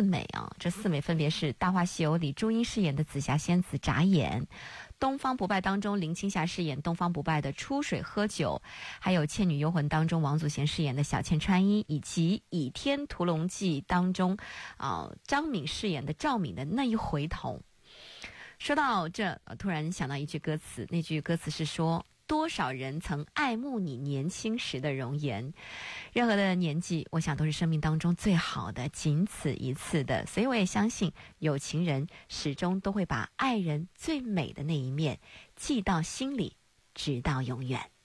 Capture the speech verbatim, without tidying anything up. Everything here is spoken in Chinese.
美啊，这四美分别是《大话西游》里朱茵饰演的紫霞仙子眨眼，《东方不败》当中林青霞饰演东方不败的出水喝酒，还有《倩女幽魂》当中王祖贤饰演的小倩穿衣，以及《倚天屠龙记》当中啊、呃、张敏饰演的赵敏的那一回头。说到这，突然想到一句歌词，那句歌词是说，多少人曾爱慕你年轻时的容颜。任何的年纪，我想都是生命当中最好的，仅此一次的。所以我也相信，有情人始终都会把爱人最美的那一面记到心里，直到永远。